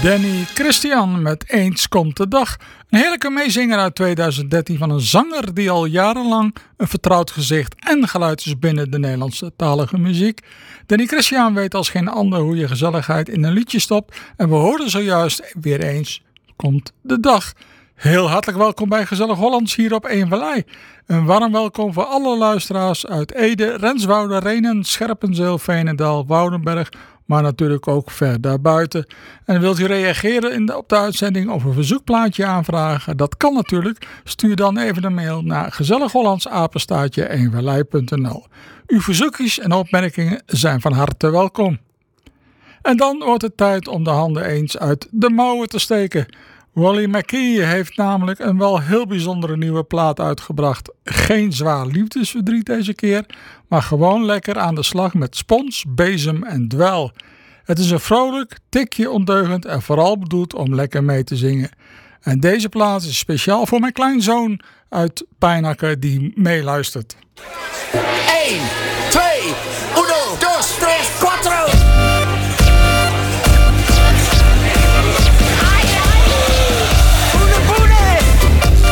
Danny Christian met Eens komt de dag. Een heerlijke meezinger uit 2013 van een zanger die al jarenlang een vertrouwd gezicht en geluid is binnen de Nederlandse talige muziek. Danny Christian weet als geen ander hoe je gezelligheid in een liedje stopt. En we hoorden zojuist weer Eens komt de dag. Heel hartelijk welkom bij Gezellig Hollands hier op Eenvallei. Een warm welkom voor alle luisteraars uit Ede, Renswoude, Rhenen, Scherpenzeel, Veenendaal, Woudenberg, maar natuurlijk ook ver daarbuiten. En wilt u reageren op de uitzending of een verzoekplaatje aanvragen? Dat kan natuurlijk. Stuur dan even een mail naar gezellighollandsapenstaartje@eenvallei.nl. Uw verzoekjes en opmerkingen zijn van harte welkom. En dan wordt het tijd om de handen eens uit de mouwen te steken. Wally McKee heeft namelijk een wel heel bijzondere nieuwe plaat uitgebracht. Geen zwaar liefdesverdriet deze keer, maar gewoon lekker aan de slag met spons, bezem en dwel. Het is een vrolijk, tikje ondeugend en vooral bedoeld om lekker mee te zingen. En deze plaat is speciaal voor mijn kleinzoon uit Pijnacker die meeluistert. 1, 2, 1, 2, 3, 4.